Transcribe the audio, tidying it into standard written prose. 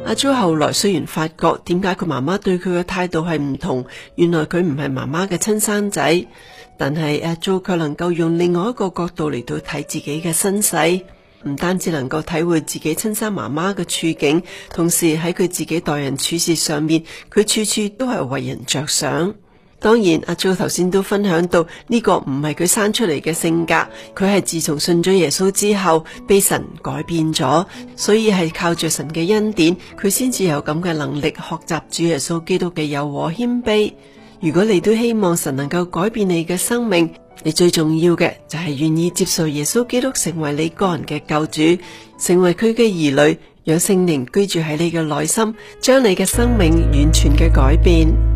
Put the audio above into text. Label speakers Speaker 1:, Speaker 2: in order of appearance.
Speaker 1: 阿 Jo 後來雖然發覺點解佢媽媽對佢嘅態度係唔同，原來佢唔係媽媽嘅親生仔，但係阿 Jo 卻能夠用另外一個角度嚟到睇自己嘅身世，唔單止能夠體會自己親生媽媽嘅處境，同時喺佢自己待人處事上面，佢處處都係為人着想。當然阿 Jo 頭先都分享到呢個唔係佢生出嚟嘅性格，佢係自從信咗耶穌之後被神改變咗，所以係靠住神嘅恩典，佢先至有咁嘅能力學習主耶穌基督嘅柔和謙卑。如果你都希望神能夠改變你嘅生命，你最重要嘅就係願意接受耶穌基督成為你個人嘅救主，成為佢嘅兒女，讓聖靈居住喺你嘅內心，將你嘅生命完全嘅改變。